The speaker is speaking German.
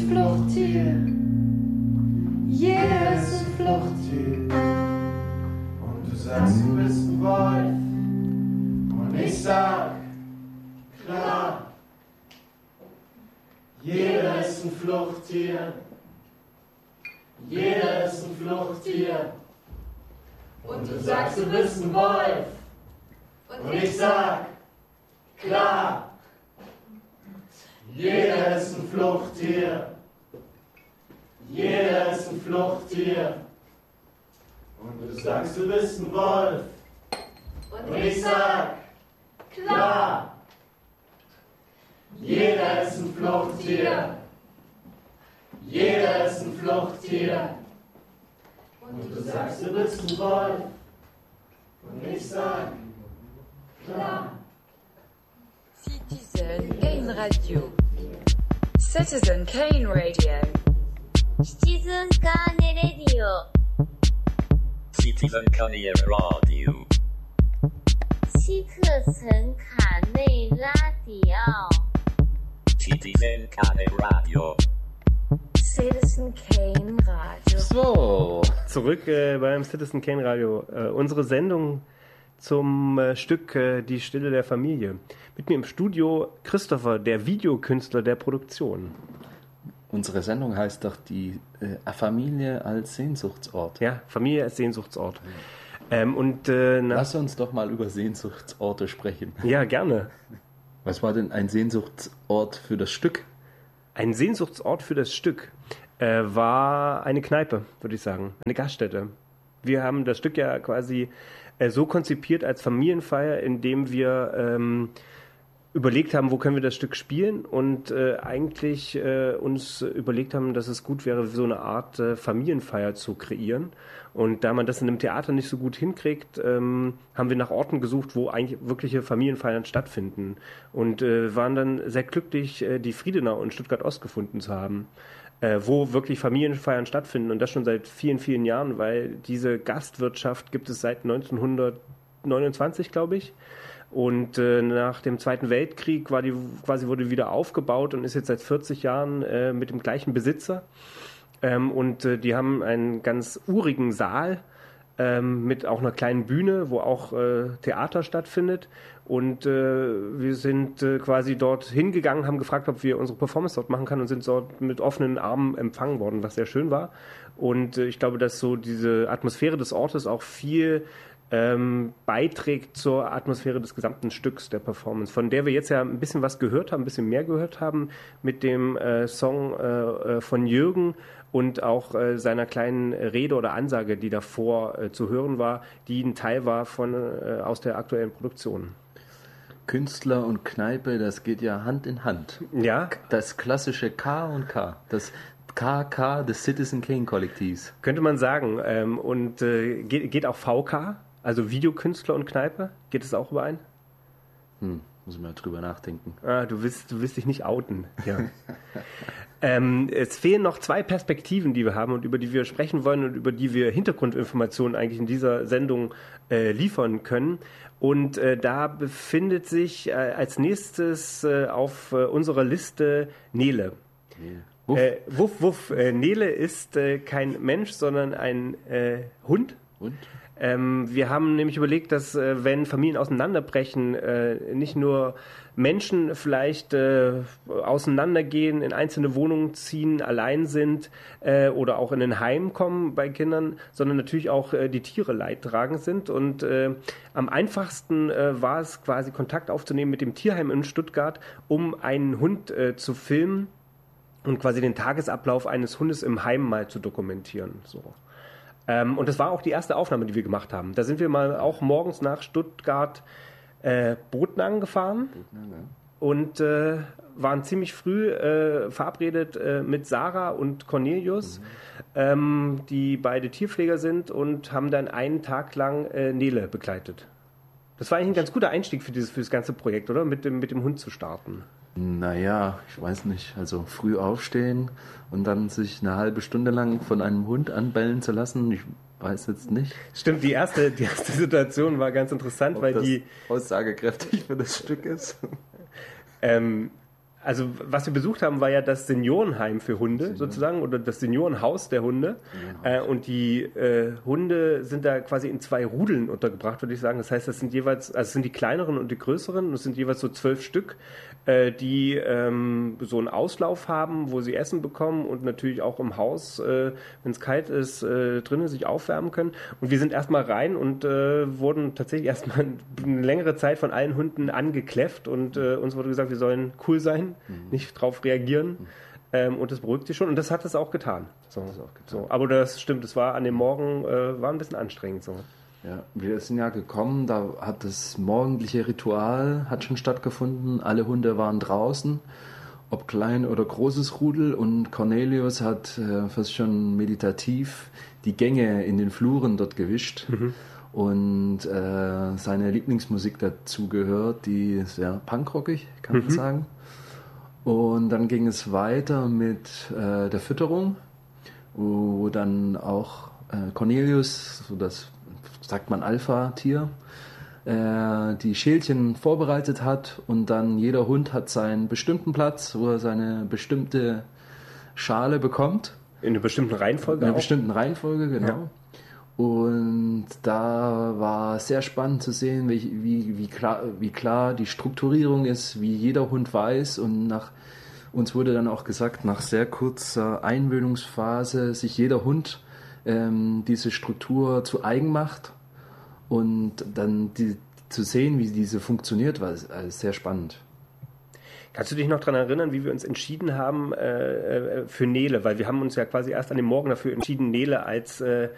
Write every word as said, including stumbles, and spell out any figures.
Fluchttier. Jeder ist ein Fluchttier. Und du sagst, du bist ein Wolf. Und ich sag, klar. Jeder ist ein Fluchttier. Jeder ist ein Fluchttier. Und du sagst, du bist ein Wolf. Und ich sag, klar. Jeder ist ein Fluchttier. Jeder ist ein Fluchttier. Und du sagst, du bist ein Wolf. Und ich sag, klar. Jeder ist ein Fluchttier. Jeder ist ein Fluchttier. Und du sagst, du bist ein Wolf. Und ich sag, klar. Citizen Kane Radio. Citizen Kane Radio. Citizen Kane Radio. Citizen Kane Radio. Citizen Kane Radio. Citizen Kane Radio. Citizen Kane Radio. So, zurück äh, beim Citizen Kane Radio. Äh, unsere Sendung zum äh, Stück äh, Die Stille der Familie. Mit mir im Studio Christopher, der Videokünstler der Produktion. Unsere Sendung heißt doch die äh, Familie als Sehnsuchtsort. Ja, Familie als Sehnsuchtsort. Ähm, und, äh, na, Lass uns doch mal über Sehnsuchtsorte sprechen. Ja, gerne. Was war denn ein Sehnsuchtsort für das Stück? Ein Sehnsuchtsort für das Stück äh, war eine Kneipe, würde ich sagen. Eine Gaststätte. Wir haben das Stück ja quasi äh, so konzipiert als Familienfeier, indem wir ähm, überlegt haben, wo können wir das Stück spielen und äh, eigentlich äh, uns überlegt haben, dass es gut wäre, so eine Art äh, Familienfeier zu kreieren. Und da man das in einem Theater nicht so gut hinkriegt, ähm, haben wir nach Orten gesucht, wo eigentlich wirkliche Familienfeiern stattfinden. Und äh, waren dann sehr glücklich, äh, die Friedenau in Stuttgart-Ost gefunden zu haben, äh, wo wirklich Familienfeiern stattfinden. Und das schon seit vielen, vielen Jahren, weil diese Gastwirtschaft gibt es seit neunzehnhundertneunundzwanzig, glaube ich. Und äh, nach dem Zweiten Weltkrieg war die quasi wurde wieder aufgebaut und ist jetzt seit vierzig Jahren äh, mit dem gleichen Besitzer. Ähm, und äh, die haben einen ganz urigen Saal ähm, mit auch einer kleinen Bühne, wo auch äh, Theater stattfindet. Und äh, wir sind äh, quasi dort hingegangen, haben gefragt, ob wir unsere Performance dort machen können und sind dort mit offenen Armen empfangen worden, was sehr schön war. Und äh, ich glaube, dass so diese Atmosphäre des Ortes auch viel ähm, beiträgt zur Atmosphäre des gesamten Stücks der Performance, von der wir jetzt ja ein bisschen was gehört haben, ein bisschen mehr gehört haben mit dem äh, Song äh, von Jürgen und auch äh, seiner kleinen Rede oder Ansage, die davor äh, zu hören war, die ein Teil war von äh, aus der aktuellen Produktion. Künstler und Kneipe, das geht ja Hand in Hand. Ja. Das klassische K und K, das K K des Citizen Kane Kollektivs. Könnte man sagen. Ähm, und äh, geht, geht auch V K, also Videokünstler und Kneipe? Geht es auch überein? Hm, muss ich mal drüber nachdenken. Ah, du willst, du willst dich nicht outen. Ja. ähm, es fehlen noch zwei Perspektiven, die wir haben und über die wir sprechen wollen und über die wir Hintergrundinformationen eigentlich in dieser Sendung äh, liefern können. Und äh, da befindet sich äh, als nächstes äh, auf äh, unserer Liste Nele. Nele. Wuff. Äh, wuff, wuff. Äh, Nele ist äh, kein Mensch, sondern ein äh, Hund. Und? Ähm, wir haben nämlich überlegt, dass äh, wenn Familien auseinanderbrechen, äh, nicht nur Menschen vielleicht äh, auseinandergehen, in einzelne Wohnungen ziehen, allein sind äh, oder auch in ein Heim kommen bei Kindern, sondern natürlich auch äh, die Tiere leidtragend sind. Und äh, am einfachsten äh, war es quasi Kontakt aufzunehmen mit dem Tierheim in Stuttgart, um einen Hund äh, zu filmen und quasi den Tagesablauf eines Hundes im Heim mal zu dokumentieren. So. Ähm, und das war auch die erste Aufnahme, die wir gemacht haben. Da sind wir mal auch morgens nach Stuttgart äh, Botnang gefahren Botnang, ja. und äh, waren ziemlich früh äh, verabredet äh, mit Sarah und Cornelius, mhm. ähm, die beide Tierpfleger sind, und haben dann einen Tag lang äh, Nele begleitet. Das war eigentlich ein ganz guter Einstieg für dieses für das ganze Projekt, oder? Mit dem, mit dem Hund zu starten. Naja, ich weiß nicht, also früh aufstehen und dann sich eine halbe Stunde lang von einem Hund anbellen zu lassen, ich weiß jetzt nicht. Stimmt, die erste, die erste Situation war ganz interessant, ob weil das die aussagekräftig für das Stück ist. Ähm, Also was wir besucht haben, war ja das Seniorenheim für Hunde sozusagen oder das Seniorenhaus der Hunde. Äh, und die äh, Hunde sind da quasi in zwei Rudeln untergebracht, würde ich sagen. Das heißt, das sind jeweils, also es sind die kleineren und die größeren. Und es sind jeweils so zwölf Stück, äh, die ähm, so einen Auslauf haben, wo sie Essen bekommen und natürlich auch im Haus, äh, wenn es kalt ist, äh, drinnen sich aufwärmen können. Und wir sind erstmal rein und äh, wurden tatsächlich erstmal eine längere Zeit von allen Hunden angekläfft und äh, uns wurde gesagt, wir sollen cool sein. Mhm. Nicht drauf reagieren. Mhm. Ähm, und das beruhigt sich schon. Und das hat es auch getan. So, das auch getan. So. Aber das stimmt, es war an dem Morgen äh, war ein bisschen anstrengend. So. Ja, wir sind ja gekommen, da hat das morgendliche Ritual hat schon stattgefunden. Alle Hunde waren draußen, ob klein oder großes Rudel. Und Cornelius hat äh, fast schon meditativ die Gänge in den Fluren dort gewischt. Mhm. Und äh, seine Lieblingsmusik dazu gehört, die sehr punkrockig, kann man mhm. sagen. Und dann ging es weiter mit äh, der Fütterung, wo dann auch äh, Cornelius, so das sagt man Alpha-Tier, äh, die Schälchen vorbereitet hat und dann jeder Hund hat seinen bestimmten Platz, wo er seine bestimmte Schale bekommt. In einer bestimmten Reihenfolge? In einer auch? bestimmten Reihenfolge, genau. Ja. Und da war sehr spannend zu sehen, wie, wie, wie, klar, wie klar die Strukturierung ist, wie jeder Hund weiß. Und nach uns wurde dann auch gesagt, nach sehr kurzer Einwöhnungsphase sich jeder Hund ähm, diese Struktur zu eigen macht. Und dann die, zu sehen, wie diese funktioniert, war also sehr spannend. Kannst du dich noch daran erinnern, wie wir uns entschieden haben äh, für Nele? Weil wir haben uns ja quasi erst an dem Morgen dafür entschieden, Nele als äh,